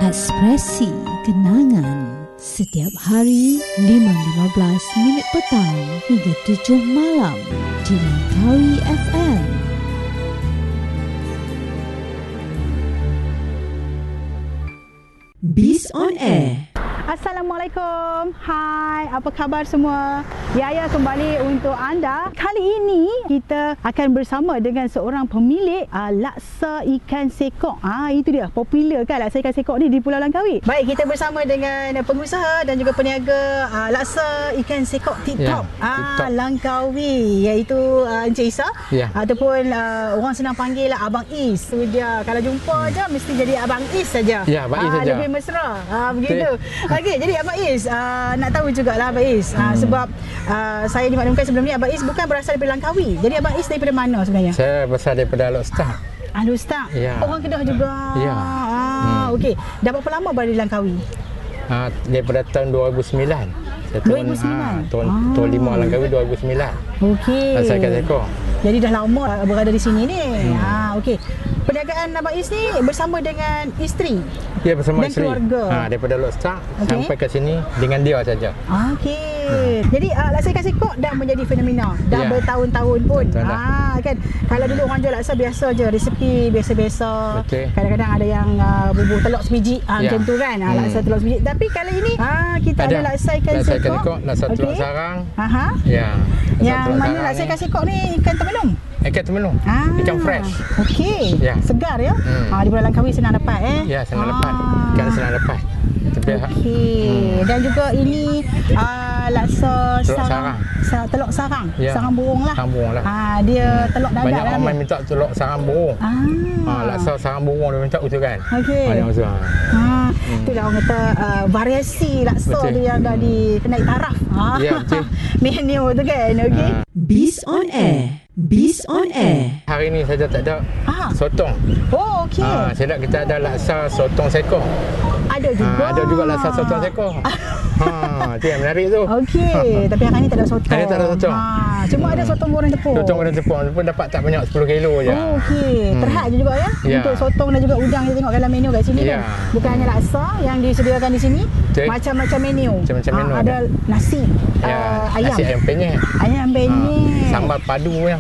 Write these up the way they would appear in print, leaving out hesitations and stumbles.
Ekspresi Kenangan. Setiap hari 5.15 minit petang hingga 7 malam di Langkawi FM. Biz on Air. Assalamualaikum. Hai, apa khabar semua? Yaya kembali untuk anda. Kali ini kita akan bersama dengan seorang pemilik laksa ikan sekok. Itu dia, popular kan laksa ikan sekok ni di Pulau Langkawi. Baik, kita bersama dengan pengusaha dan juga peniaga laksa ikan sekok TikTok Langkawi, iaitu Encik Isa, ataupun orang senang panggil Abang Is. Itu dia, kalau jumpa je mesti jadi Abang Is saja. Ya, Abang Is saja. Lebih mesra. Begitu. Okey, jadi Abang Is, nak tahu jugalah Abang Is, sebab saya dimaklumkan sebelum ni Abang Is bukan berasal daripada Langkawi. Jadi Abang Is daripada mana sebenarnya? Saya berasal daripada Alok-Star. Alok-Star? Ya. Orang Kedah juga? Ya. Okey. Dah berapa lama berada di Langkawi? Daripada tahun 2009. 2009? Tahun 5 Langkawi 2009. Okey. Saya ikan sekor. Jadi dah lama berada di sini ni. Okey. Perniagaan Abang Is ni bersama dengan isteri? Ya, bersama dan isteri. Keluarga. Daripada Alok-Star sampai ke sini dengan dia saja. Okey. Jadi laksa ikan sekok dah menjadi fenomena. Dah bertahun-tahun pun. Kan. Kalau dulu orang jual laksa biasa je, resepi biasa-biasa. Kadang-kadang ada yang bubur telur sebiji macam tu kan. Laksa telur sebiji. Tapi kali ini kita ada laksa ikan sekok. Laksa telur sarang. Ya. Yang mana laksa ikan sekok ni ikan temelung? Ikan temelung. Ikan fresh. Okey. Segar ya. Di Pulau Langkawi senang dapat Ya, senang dapat. Ikan senang dapat. Okey. Dan juga ini laksa telur sarang. Sarang burung lah. Sarang burung lah. Dia telur dadak. Banyak orang minta telur sarang burung. Laksa sarang burung dia minta tu kan. Okey. Itulah orang kata variasi laksa tu yang dah dikenaik taraf. Ya, betul. Menu tu kan. Okey. Biz on Air. Biz on Air. Hari ni saja tak ada sotong. Oh, okey. Saya nak kita ada laksa sotong sekor. Ada juga. Ada juga laksa sotong sekor. Itu yang menarik tu. Okey, tapi hari ni tak ada sotong. Hari ni tak ada sotong. Cuma ada sotong goreng tepung. Sotong goreng tepung pun dapat tak banyak 10 kilo je. Oh, okey. Terhad je juga ya. Untuk sotong dan juga udang kita tengok dalam menu kat sini kan. Bukan hanya laksa yang disediakan di sini, macam-macam menu. Macam-macam menu. Ada nasi, ayam. Nasi ayam penyet. Ayam penyet. Sambal padu ya.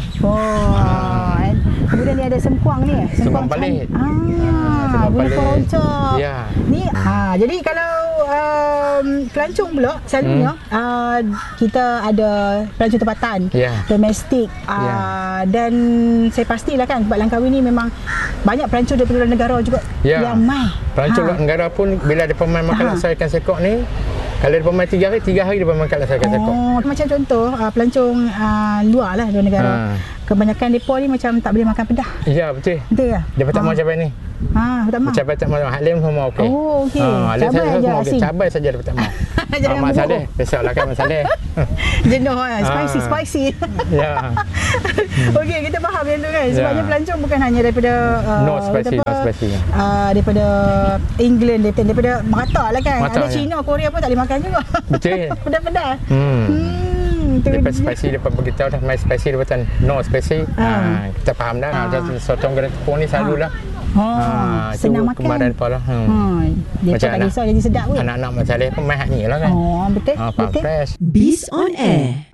Kemudian ni ada sengkuang ni. Sengkuang palit. Gula peroncok. Ni jadi kalau pelancong pula selalunya kita ada pelancong tempatan, domestik, dan saya pastilah kan sebab Langkawi ni memang banyak pelancong daripada luar negara juga yang mai. Pelancong luar negara pun bila dia main makan laksa ikan sekok ni, kalau dia main 3 hari dia makan laksa ikan sekok. Macam contoh pelancong luar lah, luar negara. Kebanyakan mereka ni macam tak boleh makan pedas. Ya, betul. Betul ya? Dia tak mahu cabai ni. Macam tak mahu. Halim semua okey. Oh, okey. Cabai saja okey. Cabai saja dia tak mahu. Mak Saleh, besoklah kan Mak Saleh. Jenuh kan, spicy. Ya. Okey, kita faham yang tu kan. Sebabnya pelancong bukan hanya daripada no spicy. Daripada England, daripada merata lah kan. Ada China, Korea pun tak boleh makan juga. Betul. Pedas-pedas. Daripada spicy, daripada beritahu dah main spicy daripada no spicy. Kita faham dah. Sotong goreng tepung ni selalulah. Senang makan. Kemarin pula. Dia tak kisah jadi sedap pun. Anak-anak Mak Saleh pun main hak ni lah kan. Betul. Fresh. Biz on Air.